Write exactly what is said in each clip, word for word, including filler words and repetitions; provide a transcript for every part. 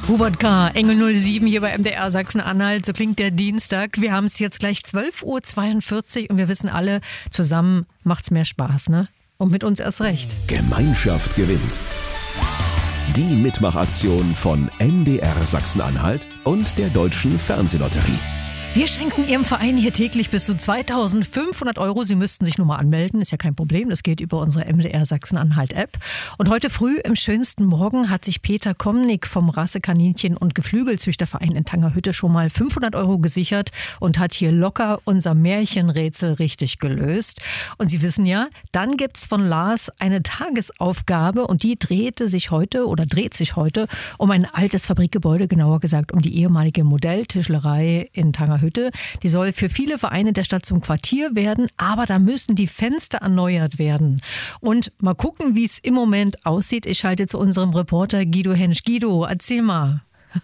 Hubert K., Engel null sieben hier bei M D R Sachsen-Anhalt. So klingt der Dienstag. Wir haben es jetzt gleich zwölf Uhr zweiundvierzig und wir wissen alle, zusammen macht's mehr Spaß, ne? Und mit uns erst recht. Gemeinschaft gewinnt. Die Mitmachaktion von M D R Sachsen-Anhalt und der Deutschen Fernsehlotterie. Wir schenken Ihrem Verein hier täglich bis zu zweitausendfünfhundert Euro. Sie müssten sich nur mal anmelden, ist ja kein Problem. Das geht über unsere M D R Sachsen-Anhalt-App. Und heute früh im schönsten Morgen hat sich Peter Komnick vom Rassekaninchen- und Geflügelzüchterverein in Tangerhütte schon mal fünfhundert Euro gesichert und hat hier locker unser Märchenrätsel richtig gelöst. Und Sie wissen ja, dann gibt's von Lars eine Tagesaufgabe und die drehte sich heute oder dreht sich heute um ein altes Fabrikgebäude, genauer gesagt um die ehemalige Modelltischlerei in Tangerhütte. Die soll für viele Vereine der Stadt zum Quartier werden, aber da müssen die Fenster erneuert werden. Und mal gucken, wie es im Moment aussieht. Ich schalte zu unserem Reporter Guido Hensch. Guido, erzähl mal.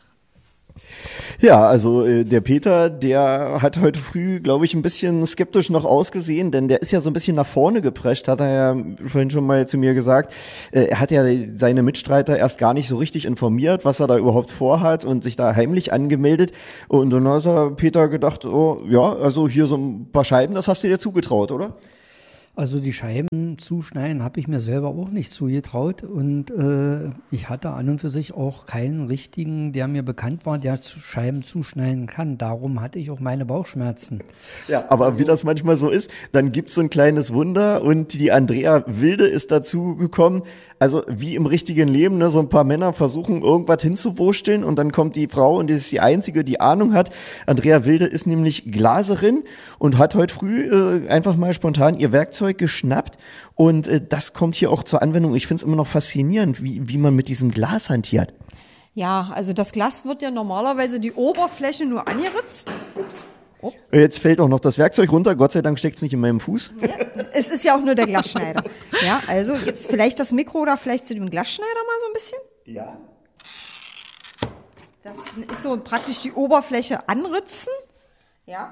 Ja, also äh, der Peter, der hat heute früh, glaube ich, ein bisschen skeptisch noch ausgesehen, denn der ist ja so ein bisschen nach vorne geprescht, hat er ja vorhin schon mal zu mir gesagt. Äh, er hat ja seine Mitstreiter erst gar nicht so richtig informiert, was er da überhaupt vorhat und sich da heimlich angemeldet. Und dann hat er Peter gedacht, oh ja, also hier so ein paar Scheiben, das hast du dir zugetraut, oder? Also die Scheiben zuschneiden habe ich mir selber auch nicht zugetraut und äh, ich hatte an und für sich auch keinen richtigen, der mir bekannt war, der Scheiben zuschneiden kann. Darum hatte ich auch meine Bauchschmerzen. Ja, aber also, wie das manchmal so ist, dann gibt's so ein kleines Wunder und die Andrea Wilde ist dazu gekommen. Also wie im richtigen Leben, ne, so ein paar Männer versuchen irgendwas hinzuwursteln und dann kommt die Frau und die ist die Einzige, die Ahnung hat. Andrea Wilde ist nämlich Glaserin und hat heute früh äh, einfach mal spontan ihr Werkzeug geschnappt und äh, das kommt hier auch zur Anwendung. Ich finde es immer noch faszinierend, wie, wie man mit diesem Glas hantiert. Ja, also das Glas wird ja normalerweise die Oberfläche nur angeritzt. Ups. Ups. Jetzt fällt auch noch das Werkzeug runter. Gott sei Dank steckt es nicht in meinem Fuß. Ja, es ist ja auch nur der Glasschneider. Ja, also jetzt vielleicht das Mikro da vielleicht zu dem Glasschneider mal so ein bisschen. Ja. Das ist so praktisch die Oberfläche anritzen. Ja.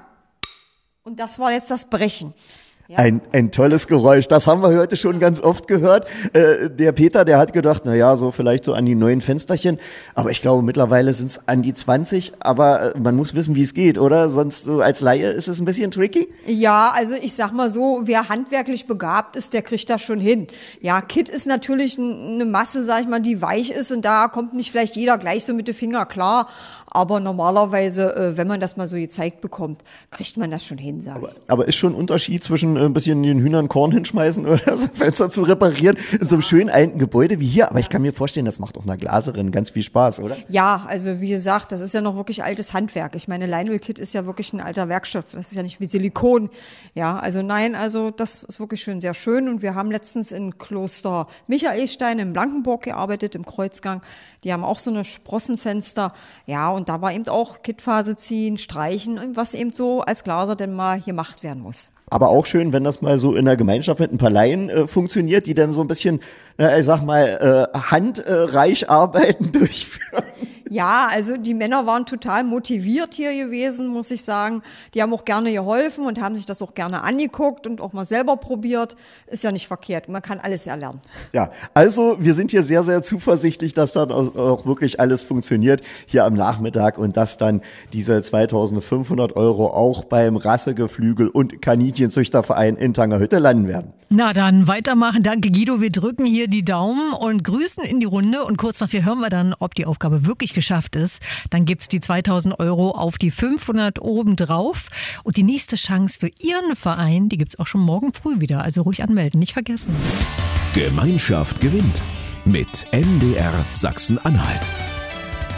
Und das war jetzt das Brechen. Ja. Ein, ein tolles Geräusch. Das haben wir heute schon ganz oft gehört. Äh, der Peter, der hat gedacht, na ja, so vielleicht so an die neuen Fensterchen. Aber ich glaube, mittlerweile sind es an die zwanzig. Aber äh, man muss wissen, wie es geht, oder? Sonst so als Laie ist es ein bisschen tricky. Ja, also ich sag mal so, wer handwerklich begabt ist, der kriegt das schon hin. Ja, Kit ist natürlich eine Masse, sag ich mal, die weich ist und da kommt nicht vielleicht jeder gleich so mit den Fingern klar. Aber normalerweise, äh, wenn man das mal so gezeigt bekommt, kriegt man das schon hin, sag aber, ich. Aber ist schon ein Unterschied zwischen ein bisschen den Hühnern Korn hinschmeißen oder so Fenster zu reparieren in so einem schönen alten Gebäude wie hier. Aber ich kann mir vorstellen, das macht auch einer Glaserin ganz viel Spaß, oder? Ja, also wie gesagt, das ist ja noch wirklich altes Handwerk. Ich meine, Leinwell-Kit ist ja wirklich ein alter Werkstoff. Das ist ja nicht wie Silikon. Ja, also nein, also das ist wirklich schön, sehr schön. Und wir haben letztens in Kloster Michaelstein in Blankenburg gearbeitet, im Kreuzgang. Die haben auch so eine Sprossenfenster. Ja, und da war eben auch Kitphase ziehen, streichen, was eben so als Glaser denn mal gemacht werden muss. Aber auch schön, wenn das mal so in der Gemeinschaft mit ein paar Laien äh, funktioniert, die dann so ein bisschen, äh, ich sag mal, äh, handreich Arbeiten durchführen. Ja, also die Männer waren total motiviert hier gewesen, muss ich sagen. Die haben auch gerne geholfen und haben sich das auch gerne angeguckt und auch mal selber probiert. Ist ja nicht verkehrt. Man kann alles erlernen. Ja, also wir sind hier sehr, sehr zuversichtlich, dass dann auch wirklich alles funktioniert hier am Nachmittag und dass dann diese zweitausendfünfhundert Euro auch beim Rassegeflügel- und Kaninchenzüchterverein in Tangerhütte landen werden. Na dann weitermachen. Danke Guido. Wir drücken hier die Daumen und grüßen in die Runde und kurz nachher hören wir dann, ob die Aufgabe wirklich geschafft ist. Dann gibt's die zweitausend Euro auf die fünfhundert obendrauf und die nächste Chance für Ihren Verein, die gibt's auch schon morgen früh wieder. Also ruhig anmelden, nicht vergessen. Gemeinschaft gewinnt mit M D R Sachsen-Anhalt.